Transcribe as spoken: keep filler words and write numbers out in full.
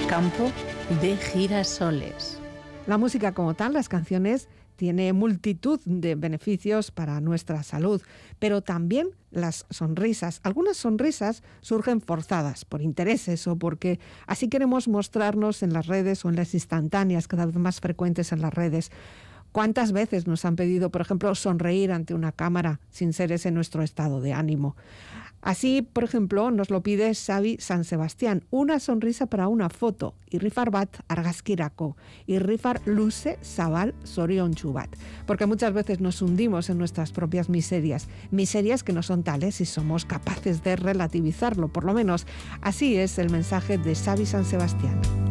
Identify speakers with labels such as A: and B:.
A: Campo de girasoles.
B: La música como tal, las canciones, tiene multitud de beneficios para nuestra salud, pero también las sonrisas. Algunas sonrisas surgen forzadas por intereses o porque así queremos mostrarnos en las redes o en las instantáneas cada vez más frecuentes en las redes. ¿Cuántas veces nos han pedido, por ejemplo, sonreír ante una cámara sin ser ese nuestro estado de ánimo? Así, por ejemplo, nos lo pide Xavi San Sebastián, una sonrisa para una foto, irrifar bat argazkirako, irrifar luze zabal zoriontsu bat. Porque muchas veces nos hundimos en nuestras propias miserias, miserias que no son tales si somos capaces de relativizarlo, por lo menos así es el mensaje de Xavi San Sebastián.